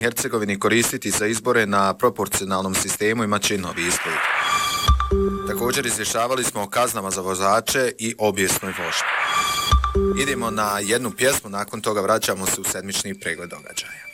Hercegovini koristiti za izbore na proporcionalnom sistemu imat će novi izgled. Također izvještavali smo o kaznama za vozače i obijesnoj vožnji. Idemo na jednu pjesmu, nakon toga vraćamo se u sedmični pregled događaja.